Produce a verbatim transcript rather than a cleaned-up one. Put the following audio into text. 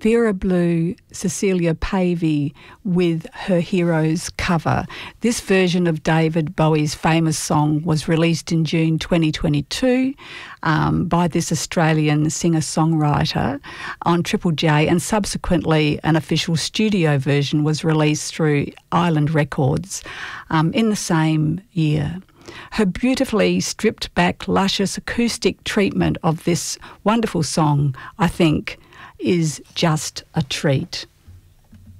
Vera Blue, Cecilia Pavey with Her Heroes cover. This version of David Bowie's famous song was released in June twenty twenty-two um, by this Australian singer-songwriter on Triple J, and subsequently an official studio version was released through Island Records um, in the same year. Her beautifully stripped back, luscious acoustic treatment of this wonderful song, I think, is just a treat.